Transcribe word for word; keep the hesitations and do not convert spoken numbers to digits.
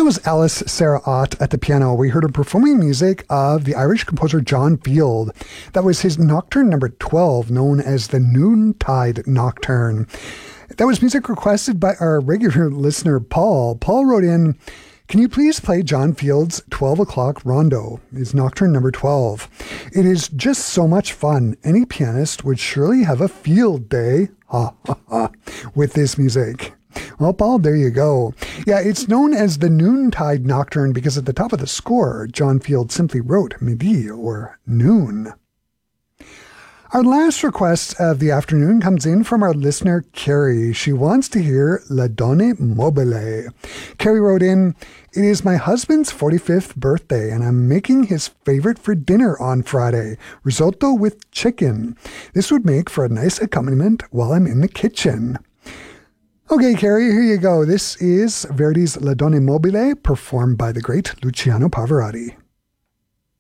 That was Alice Sarah Ott at the piano. We heard her performing music of the Irish composer John Field. That was his Nocturne number twelve, known as the Noontide Nocturne. That was music requested by our regular listener, Paul. Paul wrote in, "Can you please play John Field's twelve o'clock Rondo, his Nocturne number twelve? It is just so much fun. Any pianist would surely have a field day ha, ha, ha, with this music." Well, Paul, there you go. Yeah, it's known as the Noontide Nocturne because at the top of the score, John Field simply wrote midi or noon. Our last request of the afternoon comes in from our listener, Carrie. She wants to hear La Donne Mobile. Carrie wrote in, "It is my husband's forty-fifth birthday, and I'm making his favorite for dinner on Friday, risotto with chicken. This would make for a nice accompaniment while I'm in the kitchen." Okay, Carrie, here you go. This is Verdi's La Donne Mobile, performed by the great Luciano Pavarotti.